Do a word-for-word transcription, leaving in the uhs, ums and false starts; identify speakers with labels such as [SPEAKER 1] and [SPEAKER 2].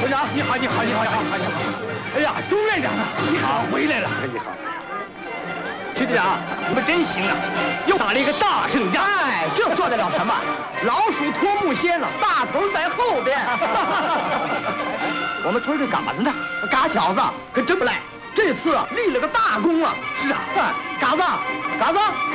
[SPEAKER 1] 村长，你好，你好，你好，你好，你好！哎呀，钟院长啊，你好，回来了，你好。区队长，你们真行啊，又打了一个大胜仗。哎，这算得了什么？老鼠拖木楔了，大头在后边。我们村这嘎子呢？嘎小子可真不赖，这次立了个大功啊！是啊，嘎子，嘎子。